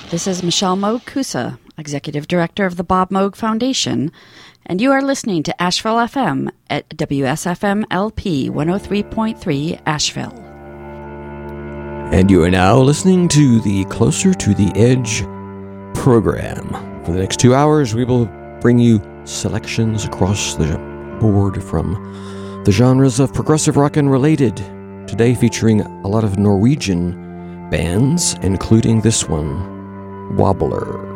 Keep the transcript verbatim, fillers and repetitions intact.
This is Michelle Moog Kusa, Executive Director of the Bob Moog Foundation, and you are listening to Asheville F M at W S F M L P one oh three point three Asheville. And you are now listening to the Closer to the Edge program. For the next two hours, we will bring you selections across the board from the genres of progressive rock and related. Today featuring a lot of Norwegian bands, including this one, Wobbler.